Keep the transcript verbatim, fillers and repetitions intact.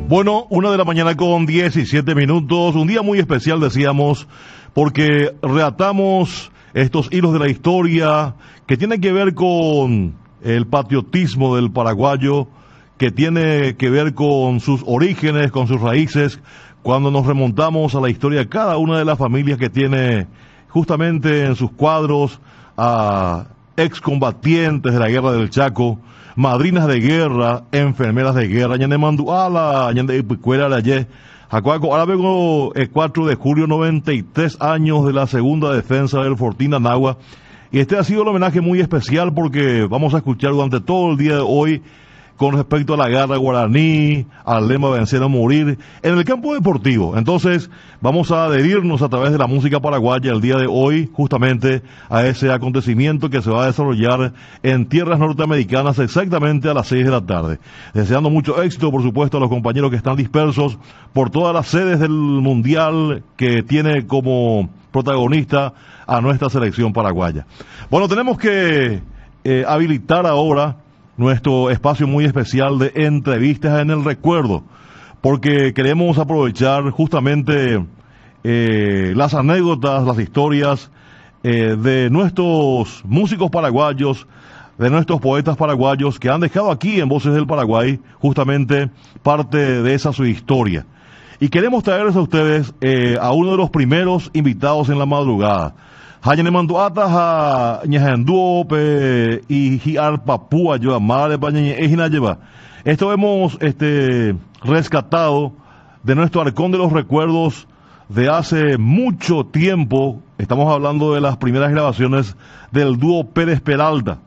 Bueno, una de la mañana con diecisiete minutos, un día muy especial decíamos, porque reatamos estos hilos de la historia que tienen que ver con el patriotismo del paraguayo, que tiene que ver con sus orígenes, con sus raíces, cuando nos remontamos a la historia de cada una de las familias que tiene justamente en sus cuadros a excombatientes de la guerra del Chaco, madrinas de guerra, enfermeras de guerra, ñande manduala, ñande ipicuera la ye, jacuaco, ahora vengo el cuatro de julio, noventa y tres años de la segunda defensa del Fortín Anagua, y este ha sido el homenaje muy especial porque vamos a escuchar durante todo el día de hoy con respecto a la guerra guaraní, al lema vencer o morir, en el campo deportivo. Entonces, vamos a adherirnos a través de la música paraguaya el día de hoy, justamente a ese acontecimiento que se va a desarrollar en tierras norteamericanas exactamente a las seis de la tarde. Deseando mucho éxito, por supuesto, a los compañeros que están dispersos por todas las sedes del Mundial que tiene como protagonista a nuestra selección paraguaya. Bueno, tenemos que eh, habilitar ahora nuestro espacio muy especial de entrevistas en el recuerdo, porque queremos aprovechar justamente eh, las anécdotas, las historias eh, de nuestros músicos paraguayos, de nuestros poetas paraguayos que han dejado aquí en Voces del Paraguay justamente parte de esa su historia. Y queremos traerles a ustedes eh, a uno de los primeros invitados en la madrugada. Hayane manduata ha ñajanduo pe y hiar papúa lleva madre pañe ejina lleva. Esto hemos este rescatado de nuestro arcón de los recuerdos de hace mucho tiempo. Estamos hablando de las primeras grabaciones del dúo Pérez Peralta.